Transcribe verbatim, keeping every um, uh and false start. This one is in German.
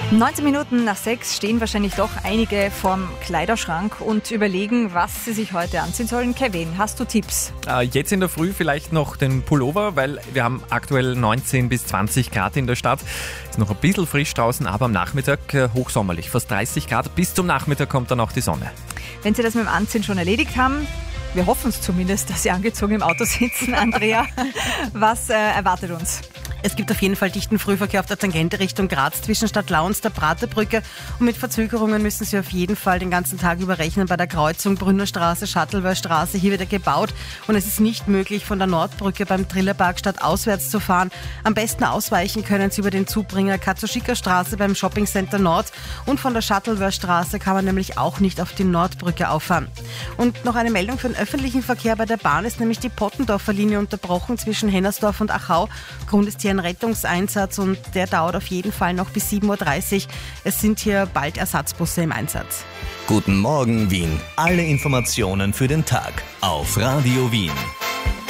neunzehn Minuten nach sechs stehen wahrscheinlich doch einige vorm Kleiderschrank und überlegen, was sie sich heute anziehen sollen. Kevin, hast du Tipps? Äh, jetzt in der Früh vielleicht noch den Pullover, weil wir haben aktuell neunzehn bis zwanzig Grad in der Stadt. Ist noch ein bisschen frisch draußen, aber am Nachmittag äh, hochsommerlich, fast dreißig Grad. Bis zum Nachmittag kommt dann auch die Sonne. Wenn Sie das mit dem Anziehen schon erledigt haben, wir hoffen es zumindest, dass Sie angezogen im Auto sitzen. Andrea, was äh, erwartet uns? Es gibt auf jeden Fall dichten Frühverkehr auf der Tangente Richtung Graz zwischen Stadtlau und der Praterbrücke. Und mit Verzögerungen müssen Sie auf jeden Fall den ganzen Tag über rechnen bei der Kreuzung Brünnerstraße, Schattlewerstraße. Hier wird er gebaut und es ist nicht möglich, von der Nordbrücke beim Trillerpark stadtauswärts zu fahren. Am besten ausweichen können Sie über den Zubringer Katzoschika-Straße beim Shoppingcenter Nord. Und von der Schattlewerstraße kann man nämlich auch nicht auf die Nordbrücke auffahren. Und noch eine Meldung für den öffentlichen Verkehr bei der Bahn ist nämlich die Pottendorfer Linie unterbrochen zwischen Hennersdorf und Achau. Grund ist hier ein Rettungseinsatz und der dauert auf jeden Fall noch bis sieben Uhr dreißig. Es sind hier bald Ersatzbusse im Einsatz. Guten Morgen Wien. Alle Informationen für den Tag auf Radio Wien.